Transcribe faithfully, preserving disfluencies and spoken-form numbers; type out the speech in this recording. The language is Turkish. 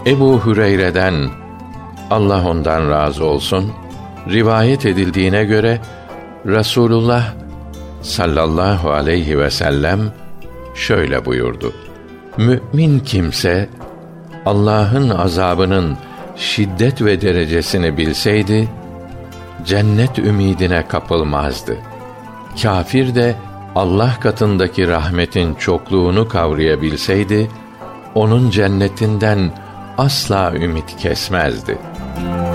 Ebu Hüreyre'den, Allah ondan razı olsun, rivayet edildiğine göre Resulullah sallallahu aleyhi ve sellem şöyle buyurdu: Mü'min kimse Allah'ın azabının şiddet ve derecesini bilseydi cennet ümidine kapılmazdı. Kâfir de Allah katındaki rahmetin çokluğunu kavrayabilseydi onun cennetinden asla ümit kesmezdi.